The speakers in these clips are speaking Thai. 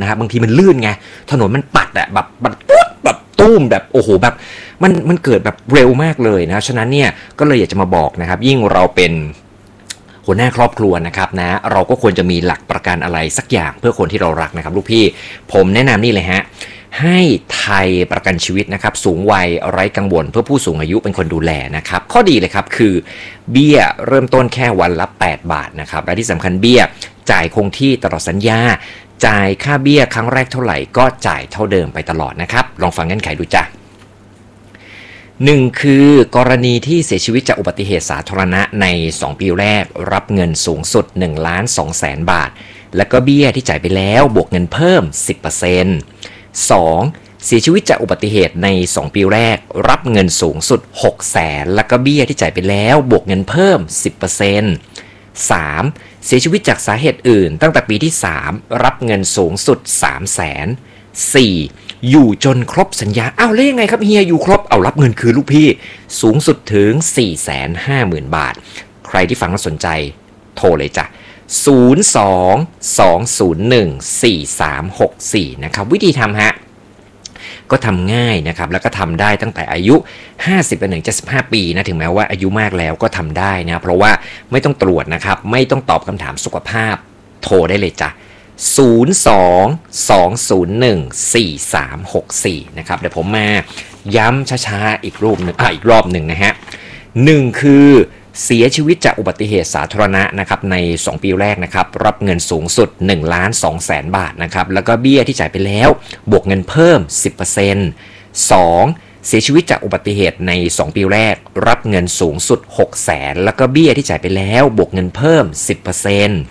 นะครับบางทีมันลื่นไงถนนมันปัดอะแบบปุ๊บแบบตุ้มแบบโอ้โหแบบมันเกิดแบบเร็วมากเลยนะฉะนั้นเนี่ยก็เลยอยากจะมาบอกนะครับยิ่งเราเป็นหัวหน้าครอบครัวนะครับนะเราก็ควรจะมีหลักประกันอะไรสักอย่างเพื่อคนที่เรารักนะครับลูกพี่ผมแนะนำนี่เลยฮะให้ไทยประกันชีวิตนะครับสูงวัยไร้กังวลเพื่อผู้สูงอายุเป็นคนดูแลนะครับข้อดีเลยครับคือเบี้ยเริ่มต้นแค่วันละ8 บาทนะครับและที่สำคัญเบี้ยจ่ายคงที่ตลอดสัญญาจ่ายค่าเบี้ยครั้งแรกเท่าไหร่ก็จ่ายเท่าเดิมไปตลอดนะครับลองฟังเงื่อนไขดูจ้ะ1คือกรณีที่เสียชีวิตจากอุบัติเหตุสาธารณะใน2ปีแรกรับเงินสูงสุด 1,200,000 บาทแล้วก็เบี้ยที่จ่ายไปแล้วบวกเงินเพิ่ม 10% 2. เสียชีวิตจากอุบัติเหตุใน2ปีแรกรับเงินสูงสุด 600,000แล้วก็เบี้ยที่จ่ายไปแล้วบวกเงินเพิ่ม 10% 3. เสียชีวิตจากสาเหตุอื่นตั้งแต่ปีที่3รับเงินสูงสุด 300,000 4. อยู่จนครบสัญญาอ้าวแล้วยังไงครับเฮียอยู่ครบเอารับเงินคืนลูกพี่สูงสุดถึง 450,000 บาทใครที่ฟังแล้วสนใจโทรเลยจ้ะ02-201-4364นะครับวิธีทำฮะก็ทำง่ายนะครับแล้วก็ทำได้ตั้งแต่อายุ50ไปถึง75ปีนะถึงแม้ว่าอายุมากแล้วก็ทำได้นะเพราะว่าไม่ต้องตรวจนะครับไม่ต้องตอบคำถามสุขภาพโทรได้เลยจ้ะ02-201-4364นะครับเดี๋ยวผมมาย้ำช้าๆอีกรอบหนึ่งนะฮะ1คือเสียชีวิตจากอุบัติเหตุสาธารณะนะครับใน2ปีแรกนะครับรับเงินสูงสุด 1,200,000 บาทนะครับแล้วก็เบี้ยที่จ่ายไปแล้วบวกเงินเพิ่ม 10% 2. เสียชีวิตจากอุบัติเหตุใน2ปีแรกรับเงินสูงสุด 600,000แล้วก็เบี้ยที่จ่ายไปแล้วบวกเงินเพิ่ม 10%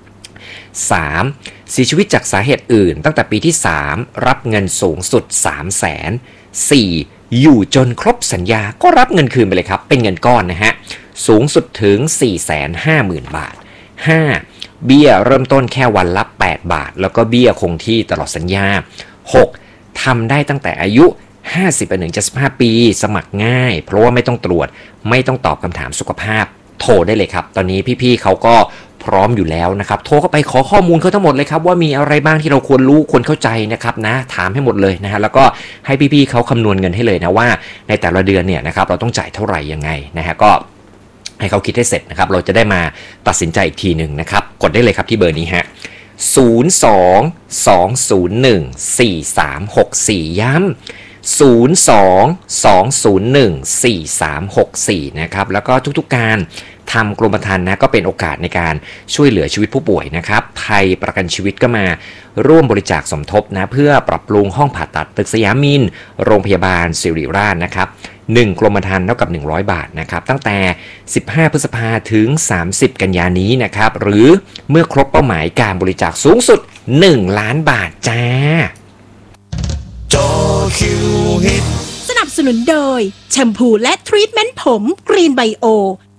3. เสียชีวิตจากสาเหตุอื่นตั้งแต่ปีที่3รับเงินสูงสุด 300,000 4. อยู่จนครบสัญญาก็รับเงินคืนไปเลยครับเป็นเงินก้อนนะฮะสูงสุดถึง 450,000 บาท 5. เบี้ยเริ่มต้นแค่วันละ8 บาทแล้วก็เบี้ยคงที่ตลอดสัญญา 6. ทำได้ตั้งแต่อายุ50ไปถึง75ปีสมัครง่ายเพราะว่าไม่ต้องตรวจไม่ต้องตอบคำถามสุขภาพโทรได้เลยครับตอนนี้พี่ๆเขาก็พร้อมอยู่แล้วนะครับโทรเข้าไปขอข้อมูลเขาทั้งหมดเลยครับว่ามีอะไรบ้างที่เราควรรู้ควรเข้าใจนะครับนะถามให้หมดเลยนะฮะแล้วก็ให้พี่ๆเขาคำนวณเงินให้เลยนะว่าในแต่ละเดือนเนี่ยนะครับเราต้องจ่ายเท่าไหร่ยังไงนะฮะก็ให้เขาคิดให้เสร็จนะครับเราจะได้มาตัดสินใจอีกทีหนึ่งนะครับกดได้เลยครับที่เบอร์นี้ฮะ02-201-4364 ย้ำ02-201-4364 นะครับแล้วก็ทุกๆการทำกรมธรรม์นะก็เป็นโอกาสในการช่วยเหลือชีวิตผู้ป่วยนะครับไทยประกันชีวิตก็มาร่วมบริจาคสมทบนะเพื่อปรับปรุงห้องผ่าตัดตึกสยามินโรงพยาบาลศิริราชนะครับ1กรมธรรม์เท่ากับ100 บาทนะครับตั้งแต่15 พฤษภาถึง30 กันยายนนี้นะครับหรือเมื่อครบเป้าหมายการบริจาคสูงสุด1 ล้านบาทจ้าจอคิวฮิตสนับสนุนโดยแชมพูและทรีทเมนต์ผมกรีนไบโอ